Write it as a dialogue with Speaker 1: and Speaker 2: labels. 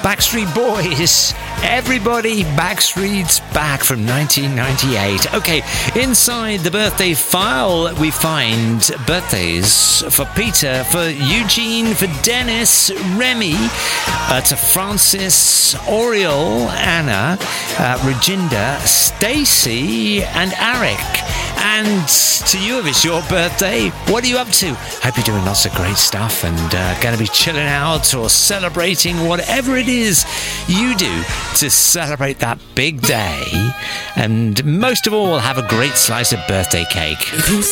Speaker 1: Backstreet Boys. Everybody, Backstreet's Back from 1998. Okay, inside the birthday file, we find birthdays for Peter, for Eugene, for Dennis, Remy, to Francis, Oriel, Anna, Reginda, Stacy, and Eric. And to you, if it's your birthday, what are you up to? Hope you're doing lots of great stuff and going to be chilling out or celebrating whatever it is you do to celebrate that big day. And most of all, have a great slice of birthday cake.